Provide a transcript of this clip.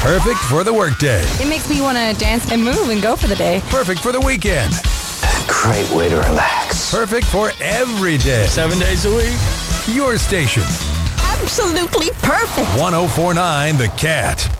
Perfect for the workday. It makes me want to dance and move and go for the day. Perfect for the weekend. Great way to relax. Perfect for every day. 7 days a week. Your station. Absolutely perfect. 104.9 The Cat.